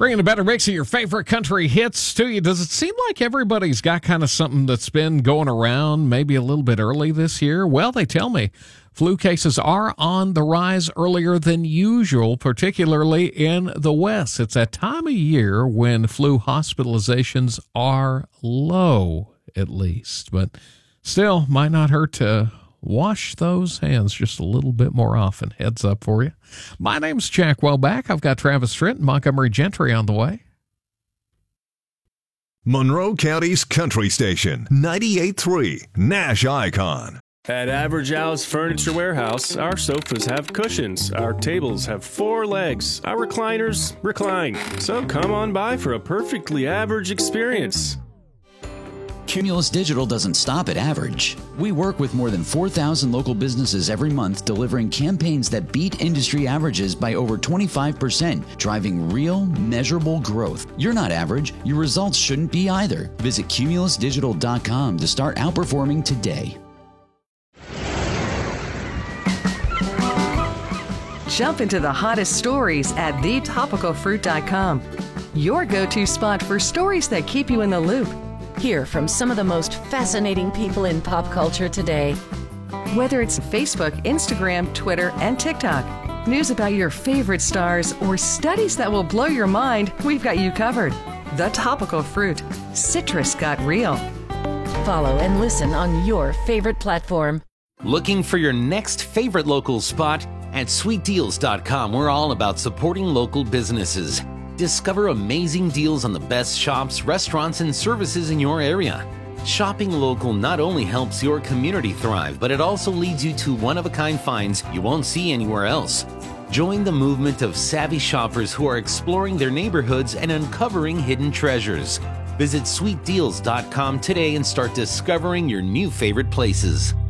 Bringing a better mix of your favorite country hits to you. Does it seem like everybody's got kind of something that's been going around maybe a little bit early this year? Well, they tell me flu cases are on the rise earlier than usual, particularly in the West. It's that time of year when flu hospitalizations are low, at least. But still, might not hurt to wash those hands just a little bit more often. Heads up for you. My name's Jack Welbeck. I've got Travis Trent and Montgomery Gentry on the way. Monroe County's country station, 98.3 Nash Icon. At Average Al's Furniture Warehouse, our sofas have cushions, our tables have 4 legs, our recliners recline. So come on by for a perfectly average experience. Cumulus Digital doesn't stop at average. We work with more than 4,000 local businesses every month, delivering campaigns that beat industry averages by over 25%, driving real, measurable growth. You're not average. Your results shouldn't be either. Visit cumulusdigital.com to start outperforming today. Jump into the hottest stories at thetopicalfruit.com. Your go-to spot for stories that keep you in the loop. Hear from some of the most fascinating people in pop culture today. Whether it's Facebook, Instagram, Twitter, and TikTok, news about your favorite stars, or studies that will blow your mind, we've got you covered. The Topical Fruit. Citrus got real. Follow and listen on your favorite platform. Looking for your next favorite local spot? At sweetdeals.com, we're all about supporting local businesses. Discover amazing deals on the best shops, restaurants, and services in your area. Shopping local not only helps your community thrive, but it also leads you to one-of-a-kind finds you won't see anywhere else. Join the movement of savvy shoppers who are exploring their neighborhoods and uncovering hidden treasures. Visit sweetdeals.com today and start discovering your new favorite places.